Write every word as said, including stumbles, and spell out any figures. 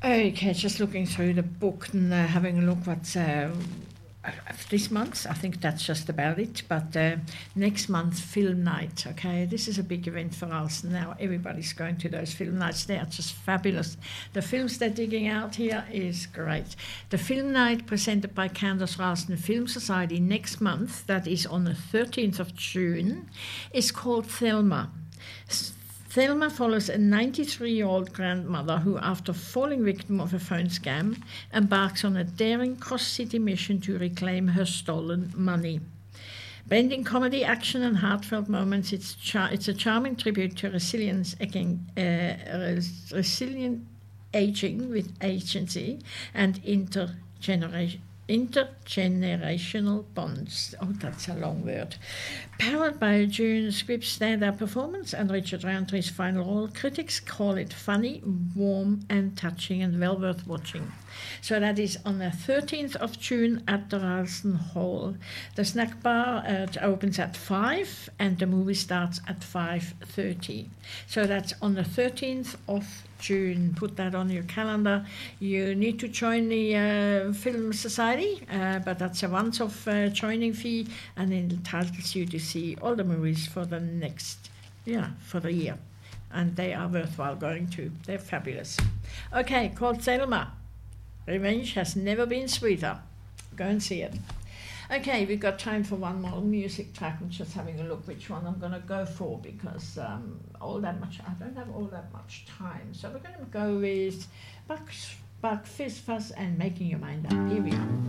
Okay, just looking through the book and uh, having a look what's uh, this month. I think that's just about it. But uh, next month, film night. Okay, this is a big event for us now. Everybody's going to those film nights. They are just fabulous. The films they're digging out here is great. The film night presented by Candace Ralston Film Society next month, that is on the thirteenth of June, is called Thelma. Thelma follows a ninety-three-year-old grandmother who, after falling victim of a phone scam, embarks on a daring cross-city mission to reclaim her stolen money. Blending comedy, action, and heartfelt moments, it's, char- it's a charming tribute to resilience, again, uh, res- resilient aging with agency and intergeneration. Intergenerational bonds. Oh, that's a long word. Powered by June Squibb's stand-up performance and Richard Roundtree's final role, critics call it funny, warm, and touching, and well worth watching. So that is on the thirteenth of June at the Ralston Hall. The snack bar uh, opens at five, and the movie starts at five thirty. So that's on the thirteenth of June. Put that on your calendar. You need to join the uh, Film Society, uh, but that's a once-off uh, joining fee, and it entitles you to see all the movies for the next, yeah, for the year. And they are worthwhile going to. They're fabulous. Okay, called Thelma. Revenge has never been sweeter. Go and see it. Okay, we've got time for one more music track. I'm just having a look which one I'm going to go for because um, all that much, I don't have all that much time. So we're going to go with Buck, Buck Fizz Fuzz and Making Your Mind Up. Here we are.